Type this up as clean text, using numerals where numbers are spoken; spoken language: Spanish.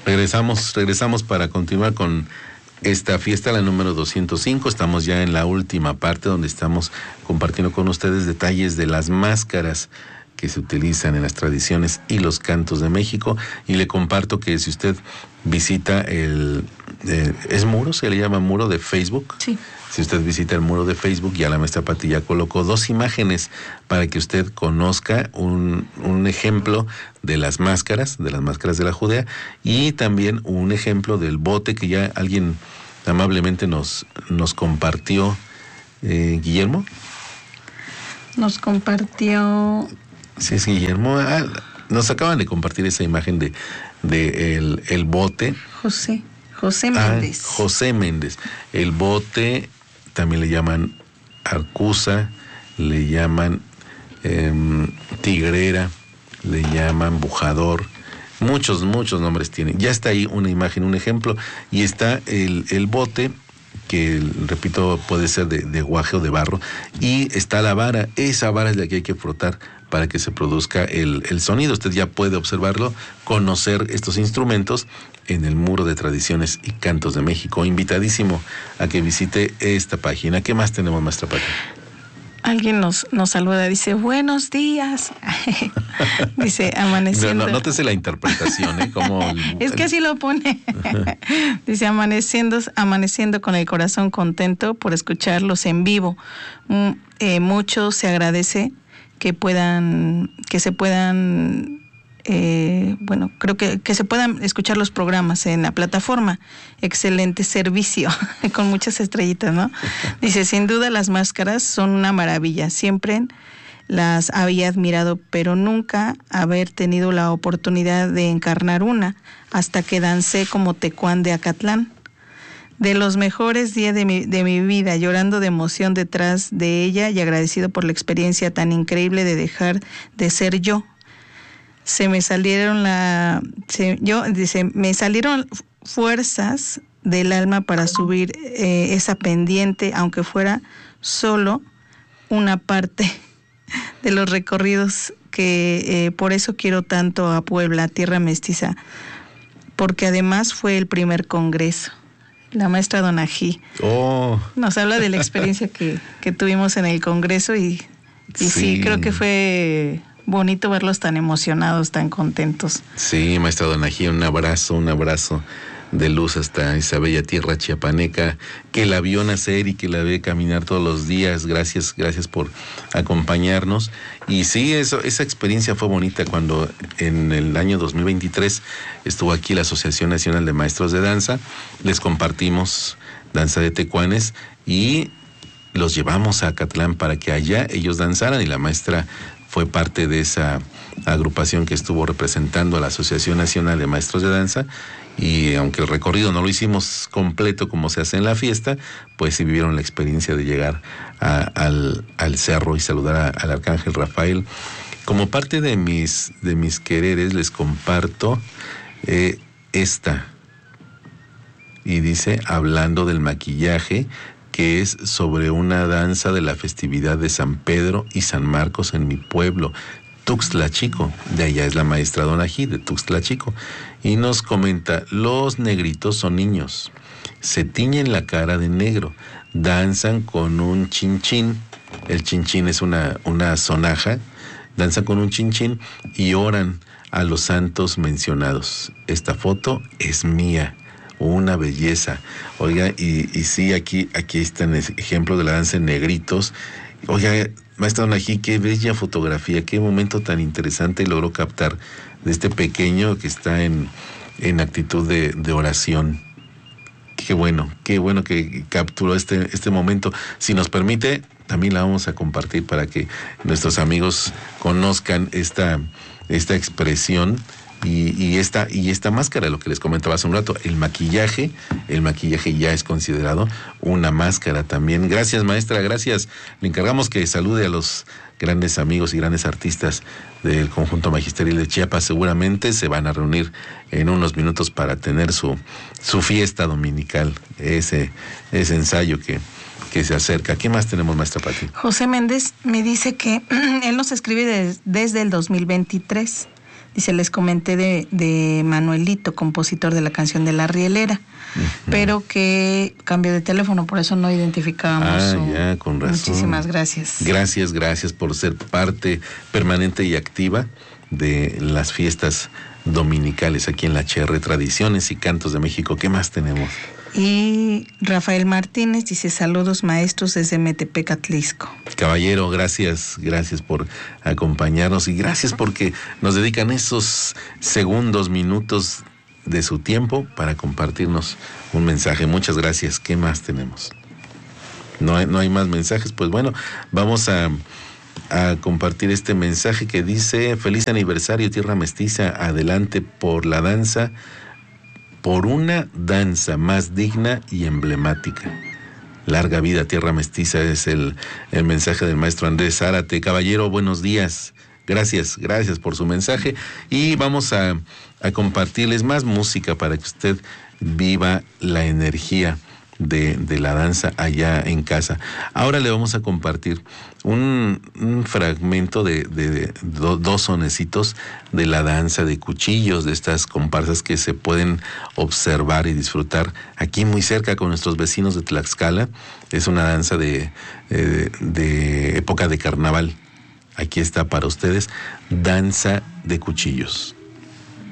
Regresamos para continuar con esta fiesta, la número 205. Estamos ya en la última parte donde estamos compartiendo con ustedes detalles de las máscaras que se utilizan en las tradiciones y los cantos de México. Y le comparto que si usted visita ¿es muro? ¿Se le llama muro de Facebook? Sí. Si usted visita el muro de Facebook, ya la maestra Pati ya colocó 2 imágenes para que usted conozca un ejemplo de las máscaras de la Judea, y también un ejemplo del bote que ya alguien amablemente nos compartió. Guillermo. Nos compartió... Sí, es Guillermo. Nos acaban de compartir esa imagen de el bote. José Méndez. José Méndez. El bote también le llaman arcusa, le llaman tigrera, le llaman bujador. Muchos nombres tienen. Ya está ahí una imagen, un ejemplo, y está el bote, que repito, puede ser de guaje o de barro, y está la vara. Esa vara es la que hay que frotar para que se produzca el sonido. Usted ya puede observarlo, conocer estos instrumentos en el Muro de Tradiciones y Cantos de México. Invitadísimo a que visite esta página. ¿Qué más tenemos, maestra Pati? Alguien nos saluda, dice, buenos días. Dice, amaneciendo. No, nótese la interpretación, ¿eh? Es que así lo pone. Dice, amaneciendo con el corazón contento por escucharlos en vivo. Mucho se agradece que se puedan escuchar los programas en la plataforma. Excelente servicio, con muchas estrellitas, ¿no? Dice, sin duda las máscaras son una maravilla. Siempre las había admirado, pero nunca haber tenido la oportunidad de encarnar una, hasta que dancé como Tecuán de Acatlán. De los mejores días de mi vida, llorando de emoción detrás de ella y agradecido por la experiencia tan increíble de dejar de ser yo. Me salieron fuerzas del alma para subir esa pendiente, aunque fuera solo una parte de los recorridos que por eso quiero tanto a Puebla, tierra mestiza, porque además fue el primer congreso. La maestra Donají nos habla de la experiencia que tuvimos en el congreso y sí, creo que fue bonito verlos tan emocionados, tan contentos. Sí, maestra Donají, un abrazo de luz hasta esa bella tierra chiapaneca que la vio nacer y que la ve caminar todos los días. Gracias por acompañarnos. Y sí, esa experiencia fue bonita cuando en el año 2023 estuvo aquí la Asociación Nacional de Maestros de Danza. Les compartimos danza de tecuanes y los llevamos a Acatlán para que allá ellos danzaran, y la maestra fue parte de esa agrupación que estuvo representando a la Asociación Nacional de Maestros de Danza. Y aunque el recorrido no lo hicimos completo como se hace en la fiesta, pues sí vivieron la experiencia de llegar al cerro y saludar al Arcángel Rafael. Como parte de mis quereres les comparto esta. Y dice, hablando del maquillaje, que es sobre una danza de la festividad de San Pedro y San Marcos en mi pueblo, Tuxtla Chico. De allá es la maestra Donají, de Tuxtla Chico. Y nos comenta, los negritos son niños, se tiñen la cara de negro, danzan con un chinchín, el chinchín es una sonaja, danzan con un chinchín y oran a los santos mencionados. Esta foto es mía. Una belleza. Oiga, y sí, aquí está el ejemplo de la danza en negritos. Oiga, maestra Donají, qué bella fotografía, qué momento tan interesante logró captar de este pequeño que está en actitud de oración. Qué bueno que capturó este momento. Si nos permite, también la vamos a compartir para que nuestros amigos conozcan esta expresión. Y esta máscara, lo que les comentaba hace un rato, el maquillaje ya es considerado una máscara también. Gracias, maestra, gracias. Le encargamos que salude a los grandes amigos y grandes artistas del conjunto magisterial de Chiapas. Seguramente se van a reunir en unos minutos para tener su fiesta dominical, ese ensayo que se acerca. ¿Qué más tenemos, maestra Pati? José Méndez me dice que él nos escribe desde el 2023. Dice, les comenté de Manuelito, compositor de la canción de La Rielera, pero que cambió de teléfono, por eso no identificábamos ya, con razón. Muchísimas gracias. Gracias por ser parte permanente y activa de las fiestas dominicales aquí en la HR, Tradiciones y Cantos de México. ¿Qué más tenemos? Y Rafael Martínez dice, saludos maestros desde Metepec, Atlisco. Caballero, gracias por acompañarnos y gracias porque nos dedican esos segundos, minutos de su tiempo para compartirnos un mensaje. Muchas gracias. ¿Qué más tenemos? No hay más mensajes. Pues bueno, vamos a compartir este mensaje que dice: feliz aniversario Tierra Mestiza, adelante por la danza, por una danza más digna y emblemática. Larga vida Tierra Mestiza, es el mensaje del maestro Andrés Zárate. Caballero, buenos días. Gracias por su mensaje y vamos a compartirles más música para que usted viva la energía de la danza allá en casa. Ahora le vamos a compartir un fragmento de dos sonecitos de la danza de cuchillos, de estas comparsas que se pueden observar y disfrutar aquí muy cerca con nuestros vecinos de Tlaxcala. Es una danza de época de carnaval. Aquí está para ustedes, Danza de Cuchillos.